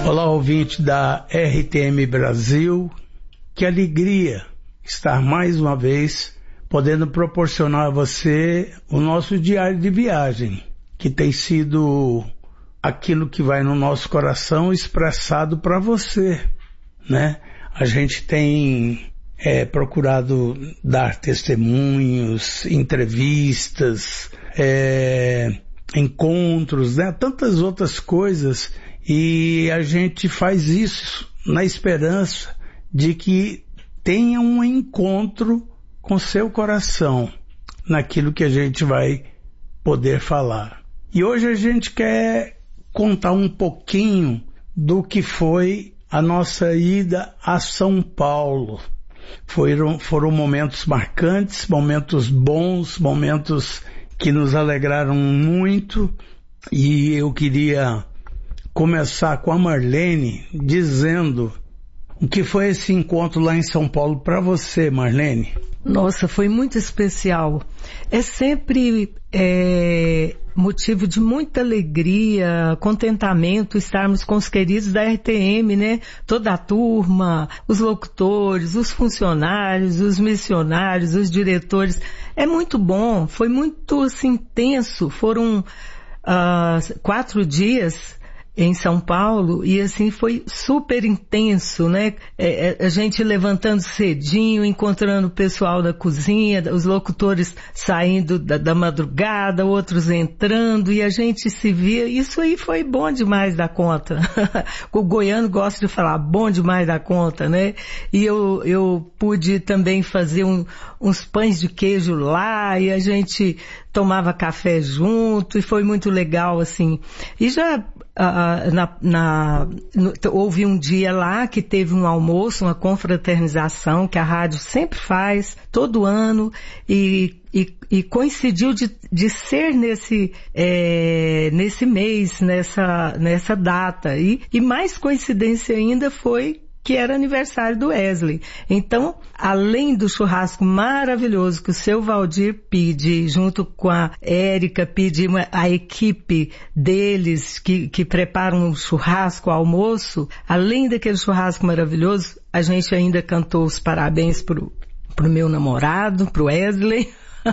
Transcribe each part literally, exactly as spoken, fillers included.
Olá, ouvinte da R T M Brasil, que alegria estar mais uma vez podendo proporcionar a você o nosso diário de viagem, que tem sido aquilo que vai no nosso coração expressado para você, né? A gente tem é, procurado dar testemunhos, entrevistas, é, encontros, né? Tantas outras coisas. E a gente faz isso na esperança de que tenha um encontro com seu coração naquilo que a gente vai poder falar. E hoje a gente quer contar um pouquinho do que foi a nossa ida a São Paulo. Foram, foram momentos marcantes, momentos bons, momentos que nos alegraram muito, e eu queria começar com a Marlene dizendo o que foi esse encontro lá em São Paulo para você, Marlene. Nossa, foi muito especial. É sempre é, motivo de muita alegria, contentamento estarmos com os queridos da R T M, né? Toda a turma, os locutores, os funcionários, os missionários, os diretores. É muito bom, foi muito assim, intenso. Foram uh, quatro dias em São Paulo, e assim foi super intenso, né? É, é, a gente levantando cedinho, encontrando o pessoal da cozinha, os locutores saindo da, da madrugada, outros entrando, e a gente se via. Isso aí foi bom demais da conta. O goiano gosta de falar bom demais da conta, né? E eu, eu pude também fazer um, uns pães de queijo lá, e a gente tomava café junto, e foi muito legal, assim. E já Uh, na, na, no, houve um dia lá que teve um almoço, uma confraternização que a rádio sempre faz, todo ano, e, e, e coincidiu de, de ser nesse, é, nesse mês, nessa, nessa data. E, e mais coincidência ainda foi que era aniversário do Wesley. Então, além do churrasco maravilhoso que o seu Valdir pede, junto com a Érica, pede uma, a equipe deles que, que preparam o churrasco, o almoço, além daquele churrasco maravilhoso, a gente ainda cantou os parabéns pro, pro meu namorado, pro Wesley.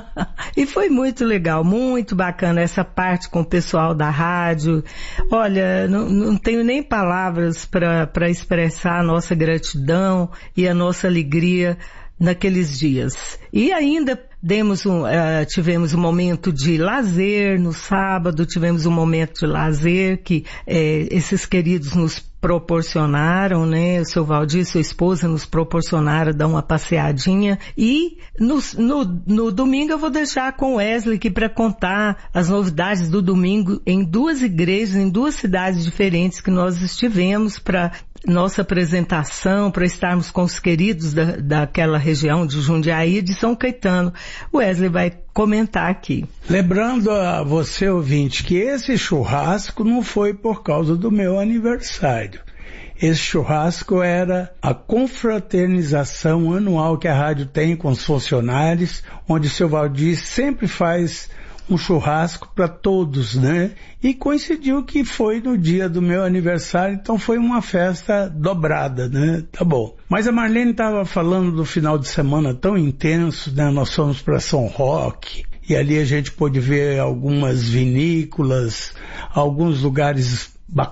E foi muito legal, muito bacana essa parte com o pessoal da rádio. Olha, não, não tenho nem palavras para expressar a nossa gratidão e a nossa alegria naqueles dias. E ainda demos um, uh, tivemos um momento de lazer no sábado, tivemos um momento de lazer que eh, esses queridos nos proporcionaram, né? O seu Valdir e sua esposa nos proporcionaram dar uma passeadinha. E no, no, no domingo eu vou deixar com o Wesley aqui para contar as novidades do domingo em duas igrejas, em duas cidades diferentes que nós estivemos para nossa apresentação, para estarmos com os queridos da, daquela região de Jundiaí e de São Caetano. O Wesley vai comentar aqui. Lembrando a você, ouvinte, que esse churrasco não foi por causa do meu aniversário. Esse churrasco era a confraternização anual que a rádio tem com os funcionários, onde o seu Valdir sempre faz um churrasco para todos, né? E coincidiu que foi no dia do meu aniversário, então foi uma festa dobrada, né? Tá bom. Mas a Marlene estava falando do final de semana tão intenso, né? Nós fomos para São Roque, e ali a gente pôde ver algumas vinícolas, alguns lugares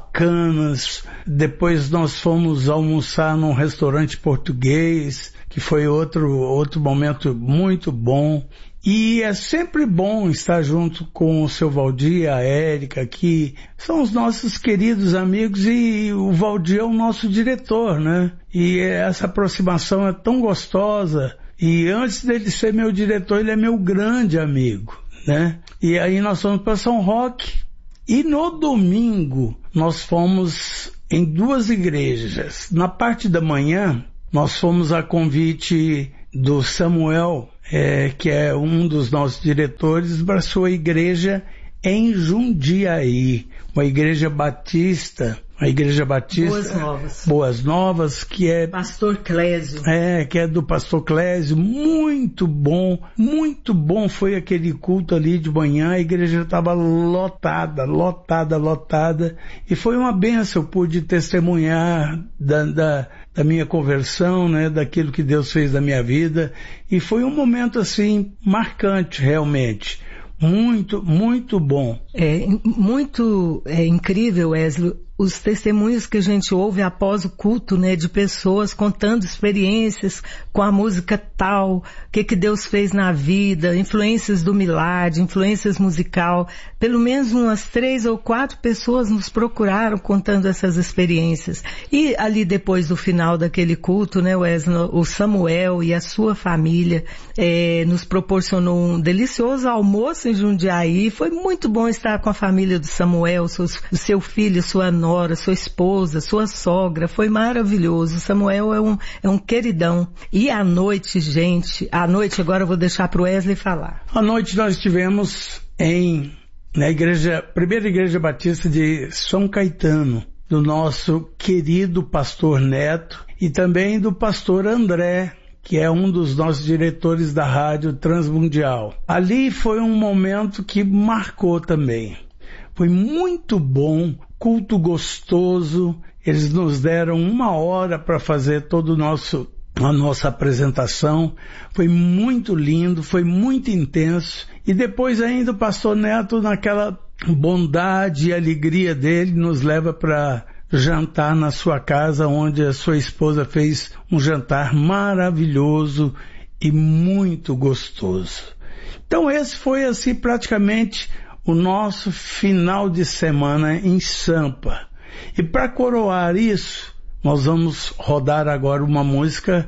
bacanas. Depois nós fomos almoçar num restaurante português, que foi outro, outro momento muito bom. E é sempre bom estar junto com o seu Valdir, a Érica, que são os nossos queridos amigos, e o Valdir é o nosso diretor, né? E essa aproximação é tão gostosa. E antes dele ser meu diretor, ele é meu grande amigo, né? E aí nós fomos para São Roque. E no domingo nós fomos em duas igrejas. Na parte da manhã nós fomos a convite do Samuel, é, que é um dos nossos diretores, para a sua igreja em Jundiaí, uma igreja batista a Igreja Batista Boas Novas, Boas Novas, que é Pastor Clésio. É, que é do Pastor Clésio, muito bom, muito bom foi aquele culto ali de manhã, a igreja estava lotada, lotada, lotada, e foi uma benção, eu pude testemunhar da, da, da minha conversão, né, daquilo que Deus fez na minha vida, e foi um momento assim, marcante realmente. Muito, muito bom. É muito é, incrível, Wesley, os testemunhos que a gente ouve após o culto, né, de pessoas contando experiências com a música tal, o que que Deus fez na vida, influências do Milad, influências musical. Pelo menos umas três ou quatro pessoas nos procuraram contando essas experiências. E ali depois do final daquele culto, né, Wesley, o Samuel e a sua família é, nos proporcionou um delicioso almoço em Jundiaí. Foi muito bom estar com a família do Samuel, seus, o seu filho, sua nora, sua esposa, sua sogra. Foi maravilhoso. O Samuel é um, é um queridão. E à noite, gente, à noite agora eu vou deixar para o Wesley falar. À noite nós estivemos em, na igreja, primeira igreja batista de São Caetano, do nosso querido pastor Neto e também do pastor André, que é um dos nossos diretores da Rádio Transmundial. Ali foi um momento que marcou também. Foi muito bom, culto gostoso, eles nos deram uma hora para fazer todo o nosso, a nossa apresentação, foi muito lindo, foi muito intenso, e depois ainda o pastor Neto, naquela bondade e alegria dele, nos leva para jantar na sua casa, onde a sua esposa fez um jantar maravilhoso e muito gostoso. Então esse foi assim praticamente o nosso final de semana em Sampa. E para coroar isso, nós vamos rodar agora uma música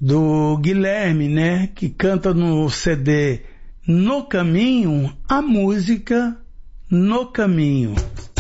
do Guilherme, né, que canta no C D No Caminho, a música No Caminho.